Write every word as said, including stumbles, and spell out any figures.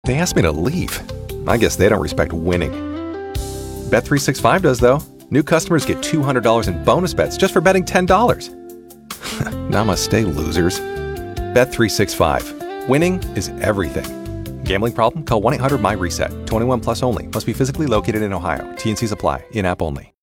They asked me to leave. I guess they don't respect winning. Bet three sixty-five does, though. New customers get two hundred dollars in bonus bets just for betting ten dollars. Namaste, losers. Bet three sixty-five. Winning is everything. Gambling problem? Call one eight hundred M Y RESET. twenty-one plus only. Must be physically located in Ohio. T N Cs apply. In-app only.